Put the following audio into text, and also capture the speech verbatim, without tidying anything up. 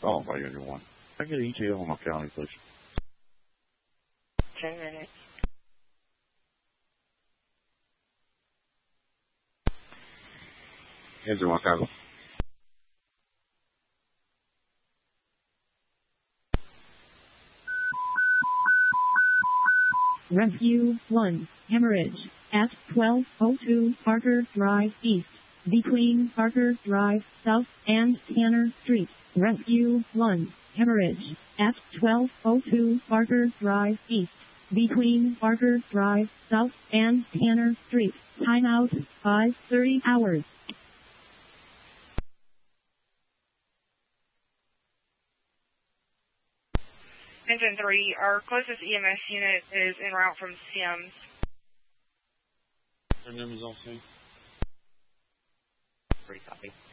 Oh, by Unit one. I get an E T A on my county, please. Ten minutes. Engine one, Chicago. Rescue one, hemorrhage, at twelve oh two Parker Drive East, between Parker Drive South and Tanner Street. Rescue one, hemorrhage, at twelve oh two Parker Drive East, between Parker Drive South and Tanner Street. Timeout, five thirty hours. Engine three, our closest E M S unit is en route from Sims. Their name is all same. Three copy.